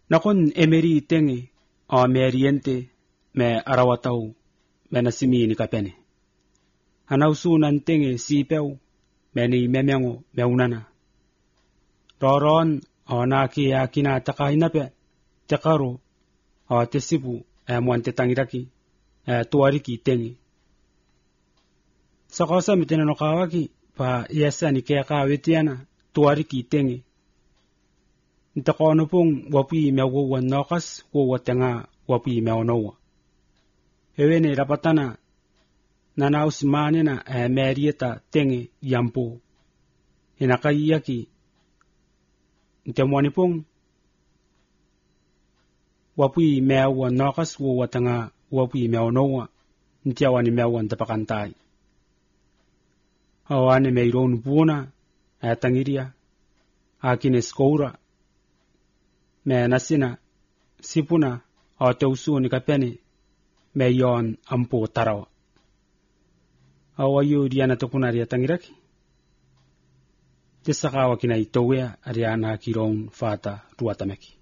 Nakon emeri tenge o meriente me arawatau me nasimi ni kapene. Hanausu nan tenge sipeu me ni memengo me unana. Roron o naki akina takainape tekaro o tesipu muante tangiraki tuariki tenge. Sakosa mitena no kawaki pa yesa ni kaya kawetiana tuariki tenge. Ntakono pong wapi mewo wanokas wo watenga wapi mewonowa. Hewene rapatana nanausimane na merieta tenge yampo. Hinakayaki ntemwani pong wapi mewo wanokas wo watenga wapi mewonowa. Ntiawani mewo ntapakantai. Awane meiron buona tangiria akine skoura me nasina sipuna o teusu ni kapene me yon ampo tarawa. Awayo diana tokunaria tangiraki. Tisakawa kina itowea ariana kiron fata tuatameki.